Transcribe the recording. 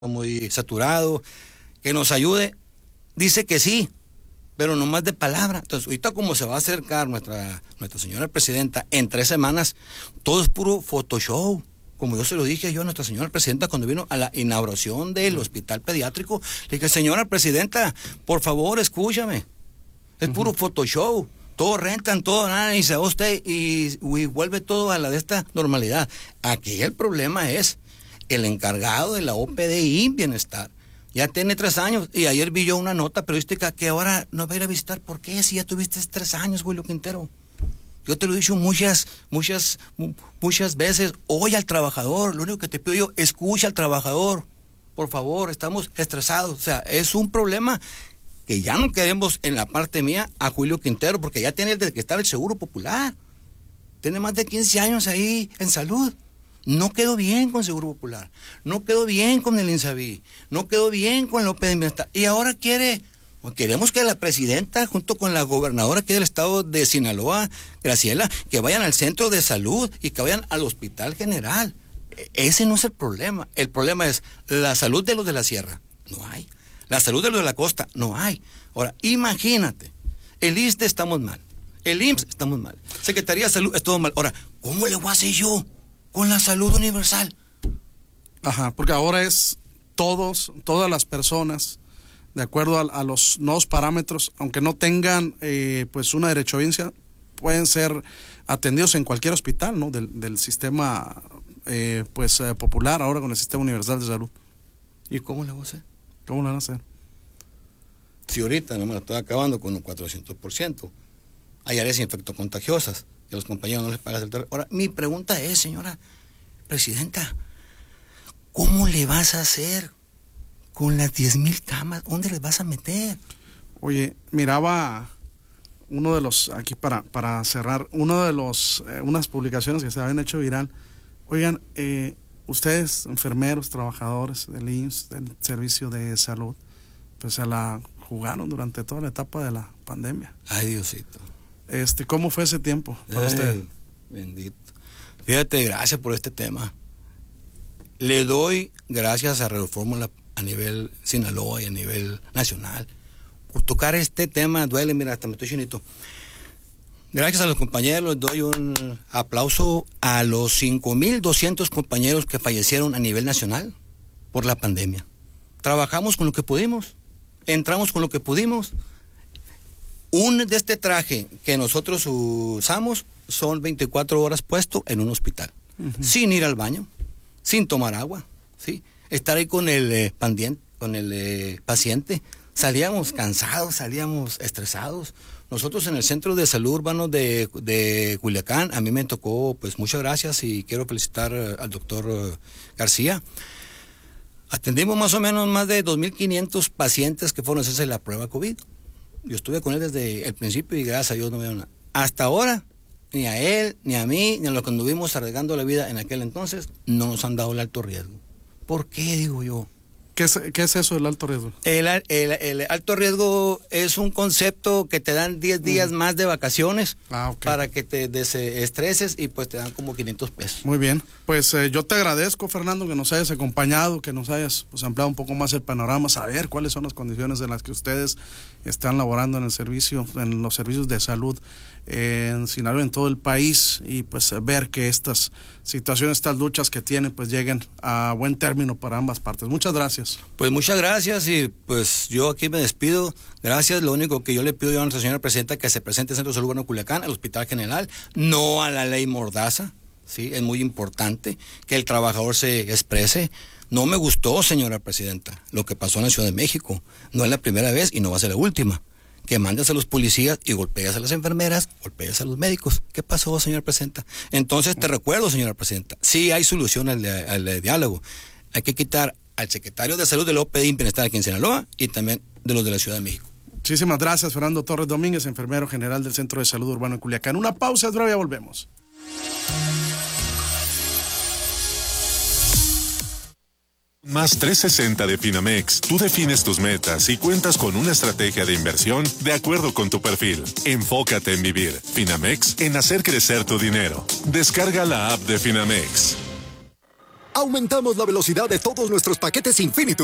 muy saturado, que nos ayude. Dice que sí, pero no más de palabra. Entonces, ahorita como se va a acercar nuestra señora presidenta en 3 semanas, todo es puro Photoshop. Como yo se lo dije yo a nuestra señora presidenta cuando vino a la inauguración del hospital pediátrico, le dije, señora presidenta, por favor, escúchame. Es puro Photoshop. Todo rentan, todo nada, y se va usted y vuelve todo a la de esta normalidad. Aquí el problema es el encargado de la OPDI Bienestar. Ya tiene 3 años, y ayer vi yo una nota periodística que ahora no va a ir a visitar. ¿Por qué? Si ya tuviste 3 años, Julio Quintero. Yo te lo he dicho muchas veces. Oye al trabajador, lo único que te pido yo, escucha al trabajador. Por favor, estamos estresados. O sea, es un problema que ya no queremos en la parte mía a Julio Quintero, porque ya tiene desde que estaba el Seguro Popular. Tiene más de 15 años ahí en salud. No quedó bien con Seguro Popular, no quedó bien con el INSABI, no quedó bien con la OPDI Bienestar. Y ahora queremos que la presidenta, junto con la gobernadora aquí del estado de Sinaloa, Graciela, que vayan al centro de salud y que vayan al hospital general. Ese no es el problema. El problema es la salud de los de la sierra. No hay. La salud de los de la costa. No hay. Ahora, imagínate. El ISSSTE estamos mal. El IMSS estamos mal. Secretaría de Salud estamos mal. Ahora, ¿cómo le voy a hacer yo con la salud universal? Ajá, porque ahora es todas las personas, de acuerdo a los nuevos parámetros, aunque no tengan pues una derechohabiencia, pueden ser atendidos en cualquier hospital, ¿no? Del sistema popular, ahora con el sistema universal de salud. ¿Y cómo le voy a hacer? ¿Cómo lo van a hacer? Si ahorita no me la estoy acabando con un 400%, hay áreas infectocontagiosas que a los compañeros no les pagas el terreno. Ahora, mi pregunta es, señora presidenta, ¿cómo le vas a hacer con las 10,000 camas? ¿Dónde les vas a meter? Oye, miraba uno de los, aquí para cerrar, unas publicaciones que se habían hecho viral. Oigan, ustedes, enfermeros, trabajadores del IMSS, del Servicio de Salud, pues se la jugaron durante toda la etapa de la pandemia. Ay, Diosito. ¿Cómo fue ese tiempo para usted? Bendito. Fíjate, gracias por este tema. Le doy gracias a Radio Fórmula a nivel Sinaloa y a nivel nacional por tocar este tema. Duele, mira, hasta me estoy chinito. Gracias a los compañeros, les doy un aplauso a los 5,200 compañeros que fallecieron a nivel nacional por la pandemia. Trabajamos con lo que pudimos, entramos con lo que pudimos. De este traje que nosotros usamos son 24 horas puesto en un hospital, sin ir al baño, sin tomar agua, ¿sí? Estar ahí con el paciente. Salíamos cansados, salíamos estresados. Nosotros en el Centro de Salud Urbano de Culiacán, a mí me tocó, pues muchas gracias y quiero felicitar al doctor García. Atendimos más o menos más de 2,500 pacientes que fueron a hacerse la prueba COVID. Yo estuve con él desde el principio y gracias a Dios no me dio nada. Hasta ahora, ni a él, ni a mí, ni a los que anduvimos arriesgando la vida en aquel entonces, no nos han dado el alto riesgo. ¿Por qué, digo yo? ¿Qué es eso del alto riesgo? El alto riesgo es un concepto que te dan 10 días más de vacaciones para que te desestreses y pues te dan como 500 pesos. Muy bien, pues yo te agradezco, Fernando, que nos hayas acompañado, que nos hayas pues ampliado un poco más el panorama, saber cuáles son las condiciones en las que ustedes están laborando en los servicios de salud en Sinaloa, en todo el país, y pues ver que estas situaciones, estas luchas que tienen, pues lleguen a buen término para ambas partes. Muchas gracias. Pues muchas gracias y pues yo aquí me despido. Gracias. Lo único que yo le pido a nuestra señora presidenta que se presente al Centro de Salud Urbano Culiacán, al Hospital General, no a la ley Mordaza, ¿sí? Es muy importante que el trabajador se exprese. No me gustó, señora presidenta, lo que pasó en la Ciudad de México. No es la primera vez y no va a ser la última. Que mandes a los policías y golpeas a las enfermeras, golpeas a los médicos. ¿Qué pasó, señora presidenta? Entonces te recuerdo, señora presidenta, sí hay solución al diálogo. Hay que quitar al secretario de Salud de la OPDI Bienestar aquí en Sinaloa y también de los de la Ciudad de México. Muchísimas gracias, Fernando Torres Domínguez, enfermero general del Centro de Salud Urbano en Culiacán. Una pausa, ya volvemos. Más 360 de Finamex, tú defines tus metas y cuentas con una estrategia de inversión de acuerdo con tu perfil. Enfócate en vivir. Finamex, en hacer crecer tu dinero. Descarga la app de Finamex. Aumentamos la velocidad de todos nuestros paquetes Infinitum